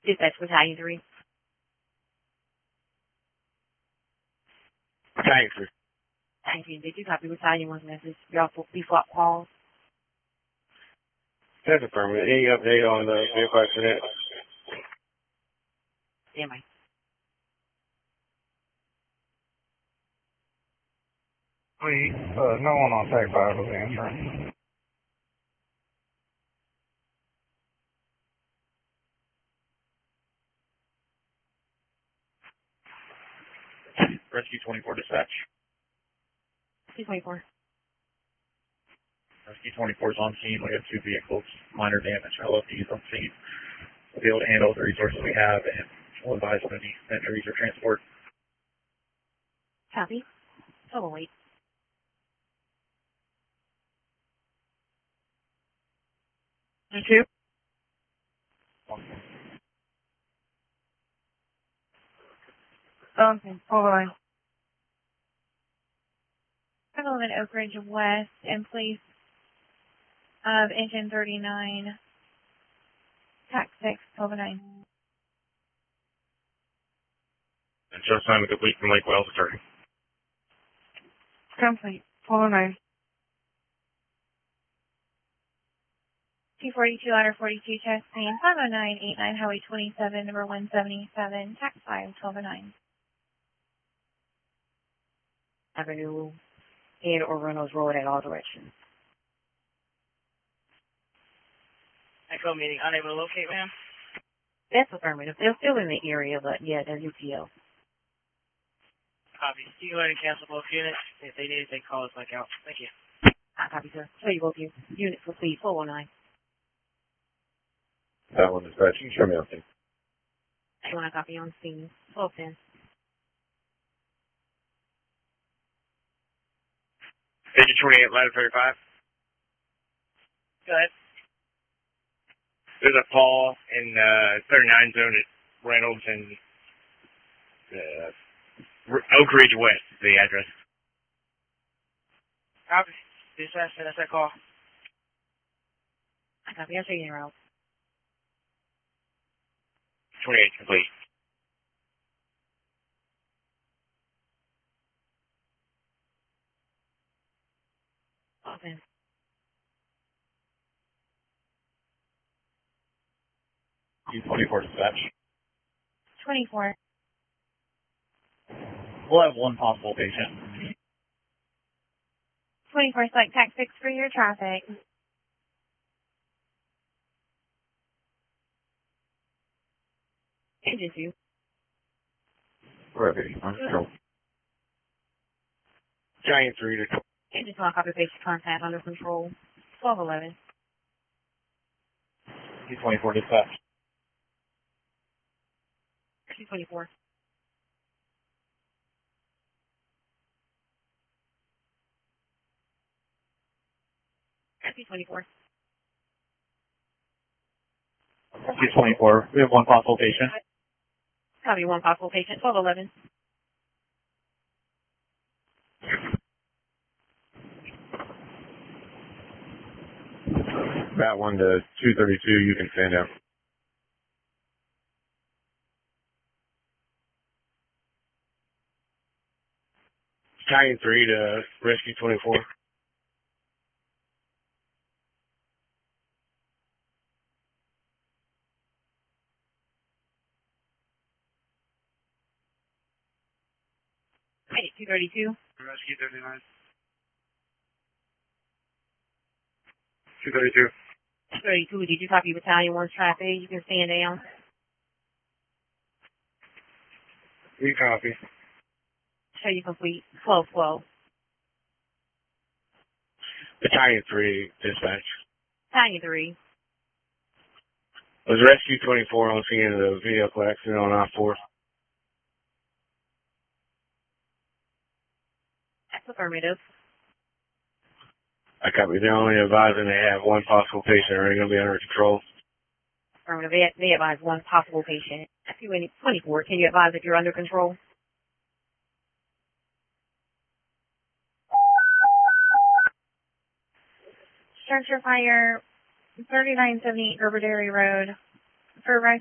Dispatch Battalion 3. Battalion 3. Thank you. Did you copy Battalion 1's message? Y'all be flop calls. That's affirmative. Any update on the vehicle accident? Yeah, mate. Please, no one on tag vital answering. Rescue 24 dispatch. C-24. Rescue 24 is on scene. We have 2 vehicles, minor damage. LFD is on scene. We'll be able to handle the resources we have, and we'll advise on any injuries or transport. Copy. Total weight. You too? Okay, hold on. 711 Oak Ridge West, in place of engine 39, tax 6, 1209. And show sign complete from Lake Wells attorney. Complete, 1209. T42, Ladder 42, chest pain, 50989, Highway 27, number 177, tax 5, 1209. Avenue, Head or Reynolds Road at all directions. Echo meeting unable to locate, ma'am. That's affirmative. They're still in the area, but yeah, they're UPL. Copy. You can go ahead and cancel both units. If they need it, they call us back out. Thank you. Copy, sir. Show you both units complete, 419. That one dispatch. You can show me everything. You want a copy on scene? 1210. Engine 28, ladder 35. Go ahead. There's a fall in 39 zone at Reynolds and Oak Ridge West, the address. Copy. Dispatch, that's that call. I copy. I'll show you in route. 28 complete. Okay. U24 dispatch. 24. We'll have one possible patient. 24 select tax 6 for your traffic. Engine 2. Ready. On control. Giant 3 to Engine 2 on copy basic contact under control. 1211. U24 dispatch. T24. T24. U24. We have one possible patient. Copy, one possible patient. 1211. Bat 1 to 232, you can stand out. Giant 3 to Rescue 24. Hey, 232. Rescue 39. 232. 232, did you copy Battalion 1's traffic? You can stand down. We copy. Show you complete. 1212. Battalion 3 dispatch. Battalion 3. Was Rescue 24 on scene of the vehicle accident on I-4? That's affirmative. I copy. They're only advising they have one possible patient. Are they going to be under control? Affirmative. They advise one possible patient. F-24, can you advise if you're under control? Structure fire, 3978 Herberdary Road. For